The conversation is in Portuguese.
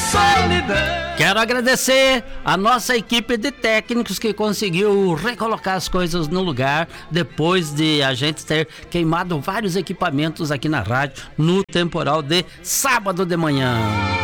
Quero agradecer a nossa equipe de técnicos que conseguiu recolocar as coisas no lugar depois de a gente ter queimado vários equipamentos aqui na rádio no temporal de sábado de manhã.